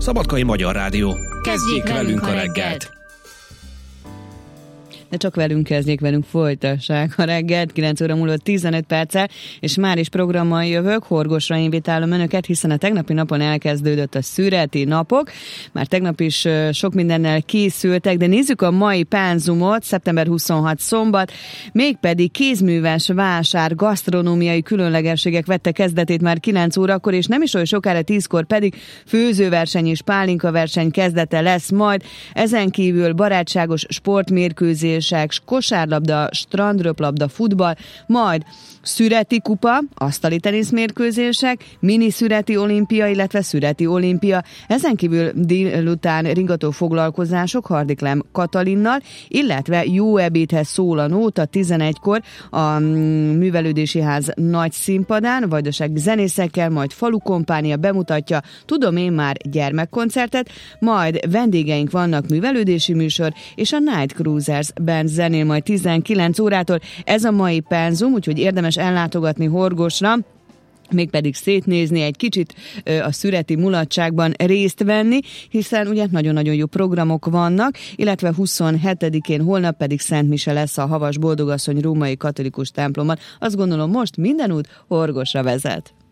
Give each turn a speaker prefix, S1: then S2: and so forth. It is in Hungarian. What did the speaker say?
S1: Szabadkai Magyar Rádió. Kezdjék velünk a reggelt!
S2: De csak velünk kezdjék, velünk folytassák a reggelt, 9 óra múlott 15 perccel, és már is programmal jövök, Horgosra invitálom önöket, hiszen a tegnapi napon elkezdődött a szüreti napok, már tegnap is sok mindennel készültek, de nézzük a mai pánzumot, szeptember 26 szombat, mégpedig kézműves vásár, gasztronómiai különlegességek vette kezdetét már 9 órakor, és nem is olyan sokára 10-kor pedig főzőverseny és pálinkaverseny kezdete lesz majd, ezen kívül barátságos sportmérkőzés, kosárlabda, strandröplabda, futball, majd szüreti kupa, asztali teniszmérkőzések, mini szüreti olimpia, illetve szüreti olimpia. Ezen kívül délután ringató foglalkozások Hardiklem Katalinnal, illetve jó ebédhez szól a nóta 11-kor a Művelődési Ház nagy színpadán, vajdasági zenészekkel, majd falukompánia bemutatja, tudom én már, gyermekkoncertet, majd vendégeink vannak, művelődési műsor, és a Night Cruisers Band zenél majd 19 órától. Ez a mai penzum, úgyhogy érdemes ellátogatni Horgosra, mégpedig szétnézni egy kicsit a szüreti mulatságban részt venni, hiszen ugye nagyon-nagyon jó programok vannak, illetve 27-én holnap pedig Szent Mise lesz a Havas Boldogasszony római katolikus templomban. Azt gondolom, most minden út Horgosra vezet.